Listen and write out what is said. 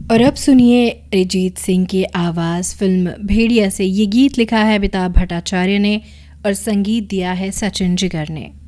और अब सुनिए अरिजीत सिंह की आवाज़ फिल्म भेड़िया से। ये गीत लिखा है अमिताभ भट्टाचार्य ने और संगीत दिया है सचिन जिगर ने।